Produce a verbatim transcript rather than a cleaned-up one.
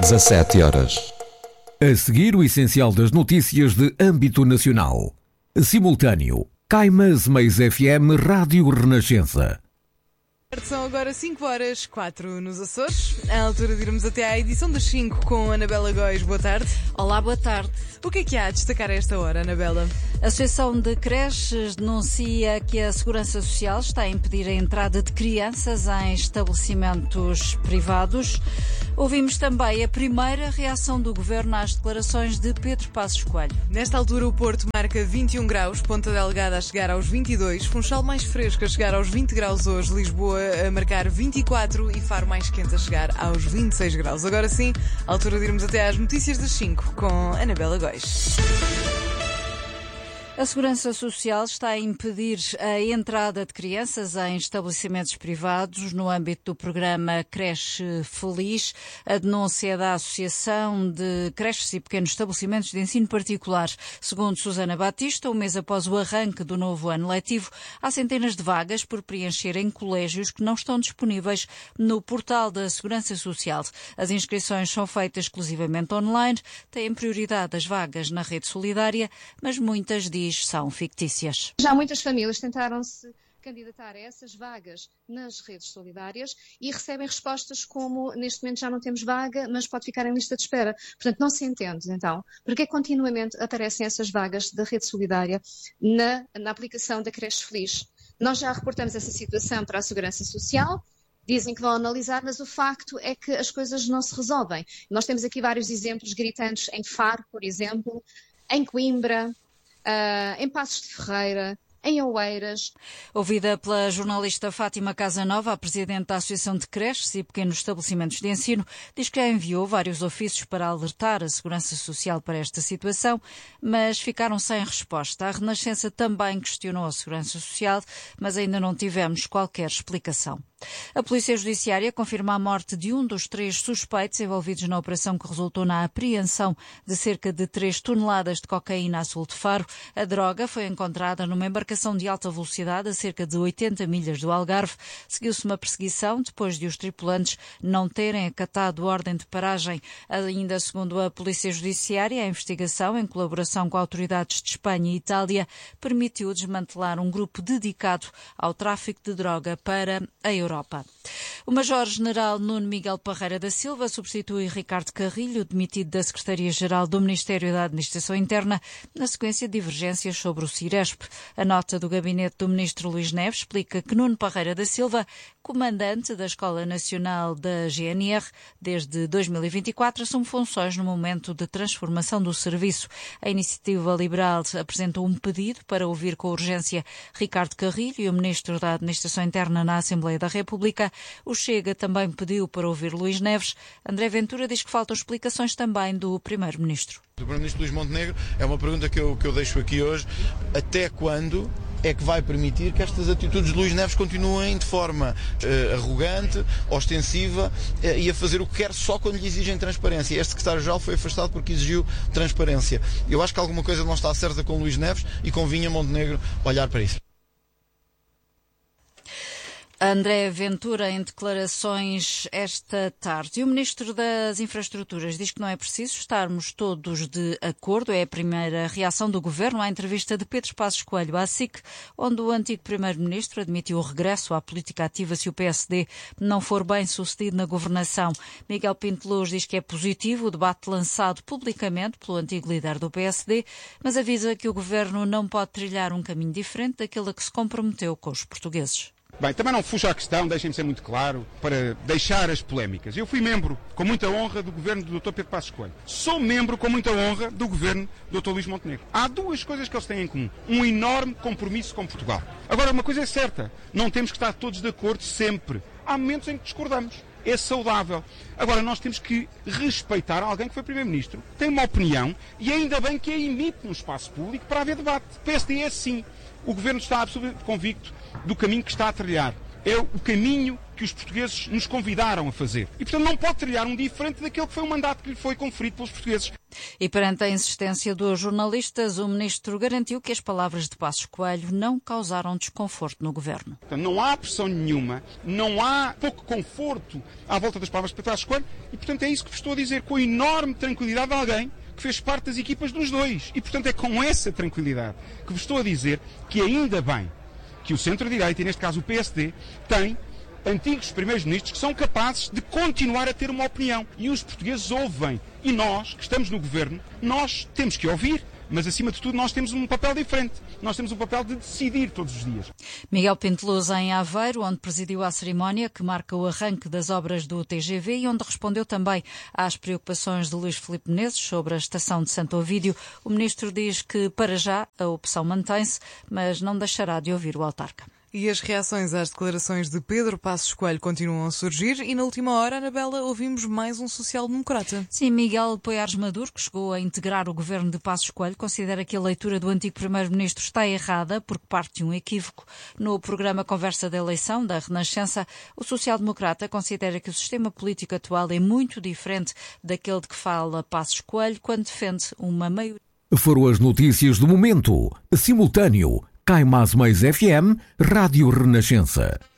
dezassete horas. A seguir, o essencial das notícias de âmbito nacional. Simultâneo. Caimas Meias F M Rádio Renascença. São agora cinco horas, quatro nos Açores. À altura de irmos até à edição das cinco com Anabela Góis. Boa tarde. Olá, boa tarde. O que é que há a destacar a esta hora, Anabela? A Associação de Creches denuncia que a Segurança Social está a impedir a entrada de crianças em estabelecimentos privados. Ouvimos também a primeira reação do Governo às declarações de Pedro Passos Coelho. Nesta altura o Porto marca vinte e um graus, Ponta Delgada a chegar aos vinte e dois, Funchal mais fresco a chegar aos vinte graus hoje, Lisboa a marcar vinte e quatro e Faro mais quente a chegar aos vinte e seis graus. Agora sim, à altura de irmos até às notícias das cinco com Anabela Góis. A Segurança Social está a impedir a entrada de crianças em estabelecimentos privados no âmbito do programa Creche Feliz. A denúncia da Associação de Creches e Pequenos Estabelecimentos de Ensino Particular. Segundo Susana Batista, um mês após o arranque do novo ano letivo, há centenas de vagas por preencher em colégios que não estão disponíveis no portal da Segurança Social. As inscrições são feitas exclusivamente online, têm prioridade as vagas na rede solidária, mas muitas dizem são fictícias. Já muitas famílias tentaram-se candidatar a essas vagas nas redes solidárias e recebem respostas como, neste momento já não temos vaga, mas pode ficar em lista de espera. Portanto, não se entende, então, porque continuamente aparecem essas vagas da rede solidária na, na aplicação da Creche Feliz. Nós já reportamos essa situação para a Segurança Social, dizem que vão analisar, mas o facto é que as coisas não se resolvem. Nós temos aqui vários exemplos gritantes em Faro, por exemplo, em Coimbra, Uh, em Passos de Ferreira, em Oeiras. Ouvida pela jornalista Fátima Casanova, a presidente da Associação de Creches e Pequenos Estabelecimentos de Ensino, diz que já enviou vários ofícios para alertar a Segurança Social para esta situação, mas ficaram sem resposta. A Renascença também questionou a Segurança Social, mas ainda não tivemos qualquer explicação. A Polícia Judiciária confirma a morte de um dos três suspeitos envolvidos na operação que resultou na apreensão de cerca de três toneladas de cocaína a sul de Faro. A droga foi encontrada numa embarcação de alta velocidade a cerca de oitenta milhas do Algarve. Seguiu-se uma perseguição depois de os tripulantes não terem acatado ordem de paragem. Ainda segundo a Polícia Judiciária, a investigação, em colaboração com autoridades de Espanha e Itália, permitiu desmantelar um grupo dedicado ao tráfico de droga para a Europa. Europa. O Major-General Nuno Miguel Parreira da Silva substitui Ricardo Carrilho, demitido da Secretaria-Geral do Ministério da Administração Interna, na sequência de divergências sobre o Ciresp. A nota do gabinete do Ministro Luís Neves explica que Nuno Parreira da Silva, comandante da Escola Nacional da G N R, desde dois mil e vinte e quatro, assume funções no momento de transformação do serviço. A Iniciativa Liberal apresentou um pedido para ouvir com urgência Ricardo Carrilho e o Ministro da Administração Interna na Assembleia da República. O Chega também pediu para ouvir Luís Neves. André Ventura diz que faltam explicações também do Primeiro-Ministro. Do Primeiro-Ministro Luís Montenegro, é uma pergunta que eu, que eu deixo aqui hoje. Até quando é que vai permitir que estas atitudes de Luís Neves continuem de forma uh, arrogante, ostensiva uh, e a fazer o que quer só quando lhe exigem transparência? Este secretário-geral foi afastado porque exigiu transparência. Eu acho que alguma coisa não está certa com Luís Neves e convinha Montenegro olhar para isso. André Ventura em declarações esta tarde. E o Ministro das Infraestruturas diz que não é preciso estarmos todos de acordo. É a primeira reação do Governo à entrevista de Pedro Passos Coelho à S I C, onde o antigo Primeiro-Ministro admitiu o regresso à política ativa se o P S D não for bem sucedido na governação. Miguel Pinto Luz diz que é positivo o debate lançado publicamente pelo antigo líder do P S D, mas avisa que o Governo não pode trilhar um caminho diferente daquele a que se comprometeu com os portugueses. Bem, também não fujo à questão, deixem-me ser muito claro, para deixar as polémicas. Eu fui membro, com muita honra, do governo do doutor Pedro Passos Coelho. Sou membro, com muita honra, do governo do doutor Luís Montenegro. Há duas coisas que eles têm em comum. Um enorme compromisso com Portugal. Agora, uma coisa é certa, não temos que estar todos de acordo sempre. Há momentos em que discordamos. É saudável. Agora, nós temos que respeitar alguém que foi Primeiro-Ministro, tem uma opinião e ainda bem que a emite no espaço público para haver debate. O P S D é assim. O Governo está absolutamente convicto do caminho que está a trilhar. É o caminho que que os portugueses nos convidaram a fazer. E, portanto, não pode trilhar um diferente daquele que foi o mandato que lhe foi conferido pelos portugueses. E perante a insistência dos jornalistas, o ministro garantiu que as palavras de Passos Coelho não causaram desconforto no governo. Portanto, não há pressão nenhuma, não há pouco conforto à volta das palavras de Passos Coelho e, portanto, é isso que vos estou a dizer, com a enorme tranquilidade de alguém que fez parte das equipas dos dois. E, portanto, é com essa tranquilidade que vos estou a dizer que ainda bem que o centro-direita, e neste caso o P S D, tem antigos primeiros-ministros que são capazes de continuar a ter uma opinião. E os portugueses ouvem. E nós, que estamos no governo, nós temos que ouvir. Mas, acima de tudo, nós temos um papel diferente. Nós temos um papel de decidir todos os dias. Miguel Pinteluz em Aveiro, onde presidiu a cerimónia que marca o arranque das obras do T G V e onde respondeu também às preocupações de Luís Filipe Menezes sobre a estação de Santo Ovídio. O ministro diz que, para já, a opção mantém-se, mas não deixará de ouvir o autarca. E as reações às declarações de Pedro Passos Coelho continuam a surgir e na última hora, Anabela, ouvimos mais um social-democrata. Sim, Miguel Poiares Maduro, que chegou a integrar o governo de Passos Coelho, considera que a leitura do antigo primeiro-ministro está errada porque parte de um equívoco. No programa Conversa da Eleição, da Renascença, o social-democrata considera que o sistema político atual é muito diferente daquele de que fala Passos Coelho quando defende uma maioria. Foram as notícias do momento. Simultâneo. Caimás Mais F M, Rádio Renascença.